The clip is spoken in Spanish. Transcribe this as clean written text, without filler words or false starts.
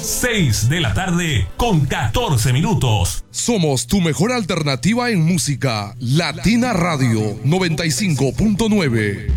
6 de la tarde con 14 minutos. Somos tu mejor alternativa en música. Latina Radio 95.9.